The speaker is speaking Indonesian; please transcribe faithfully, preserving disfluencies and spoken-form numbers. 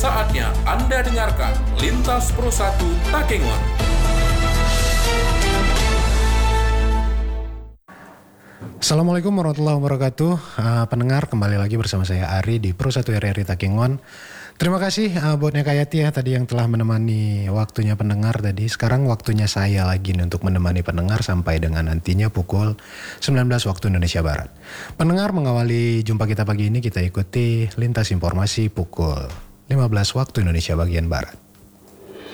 Saatnya Anda dengarkan Lintas Pro satu Takengon. Assalamualaikum warahmatullahi wabarakatuh. Uh, pendengar, kembali lagi bersama saya Ari di Pro satu R R I Takengon. Terima kasih uh, buat Nekayati ya tadi yang telah menemani waktunya pendengar tadi. Sekarang waktunya saya lagi nih untuk menemani pendengar sampai dengan nantinya pukul sembilan belas waktu Indonesia Barat. Pendengar, mengawali jumpa kita pagi ini, kita ikuti lintas informasi pukul lima belas waktu Indonesia bagian Barat.